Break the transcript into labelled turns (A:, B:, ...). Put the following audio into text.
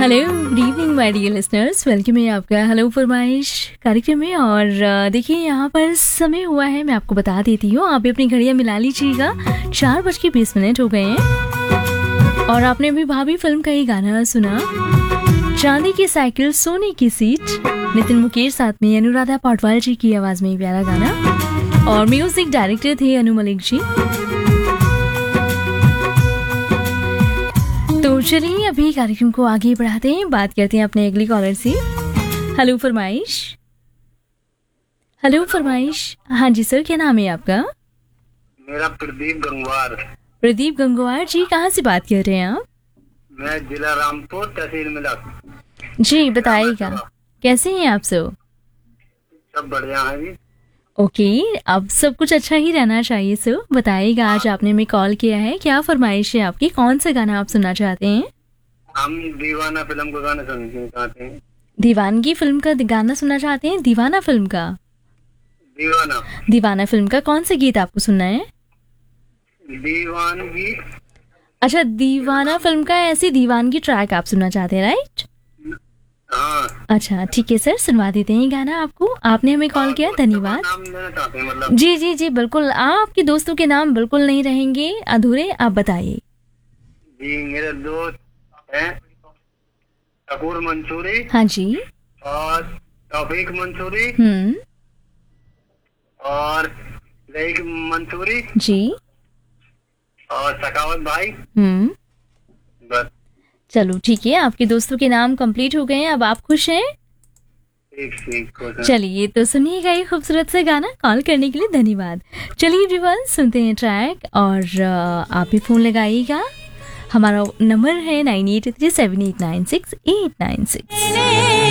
A: Hello, good evening my dear listeners. Welcome है आपका hello फरमाइश कार्यक्रम में। और देखिए यहाँ पर समय हुआ है, मैं आपको बता देती हूँ, आप भी अपनी घड़ियाँ मिला लीजिएगा। 4:20 हो गए हैं और आपने अभी भाभी फिल्म का ही गाना सुना, चांदी की साइकिल सोने की सीट, नितिन मुकेश साथ में अनुराधा पौडवाल जी की आवाज में ही प्यारा गाना, और म्यूजिक डायरेक्टर थे अनु मलिक जी। तो चलिए अभी कार्यक्रम को आगे बढ़ाते हैं, बात करते हैं अपने अगली कॉलर से। हेलो फरमाइश। हेलो फरमाइश। हाँ जी सर, क्या नाम है आपका?
B: मेरा प्रदीप गंगवार।
A: प्रदीप गंगवार जी, कहाँ से बात कर रहे हैं आप?
B: मैं जिला रामपुर, तहसील मिलाप।
A: जी बताइएगा, कैसे हैं आप सब?
B: सब बढ़िया है जी।
A: ओके, अब सब कुछ अच्छा ही रहना चाहिए सर। बताइएगा, आज आपने हमें कॉल किया है, क्या फरमाइश है आपकी, कौन सा गाना आप सुनना चाहते हैं?
B: हम दीवाना फिल्म का गाना सुनना चाहते हैं।
A: दीवानगी फिल्म का गाना सुनना चाहते हैं? दीवाना फिल्म का? दीवाना फिल्म का कौन सा गीत आपको सुनना है?
B: दीवानगी।
A: अच्छा, दीवाना फिल्म का ऐसी दीवानगी ट्रैक आप सुनना चाहते हैं, राइट?
B: हाँ।
A: अच्छा ठीक है सर, सुनवा देते हैं गाना आपको। आपने हमें कॉल किया, धन्यवाद।
B: नाम लेना चाहते हैं मतलब?
A: जी जी जी बिल्कुल, आपके दोस्तों के नाम बिल्कुल नहीं रहेंगे अधूरे, आप बताइए।
B: जी मेरे दोस्त हैं शकूर मंसूरी।
A: हाँ जी।
B: और तौफीक मंसूरी। और लईक मंसूरी
A: जी।
B: और सखावत भाई। बस।
A: चलो ठीक है, आपके दोस्तों के नाम कंप्लीट हो गए हैं, अब आप खुश हैं?
B: ठीक।
A: चलिए तो सुनिएगा ये खूबसूरत से गाना। कॉल करने के लिए धन्यवाद। चलिए एवरीवन, सुनते हैं ट्रैक, और आप भी फोन लगाइएगा। हमारा नंबर है 9837896896।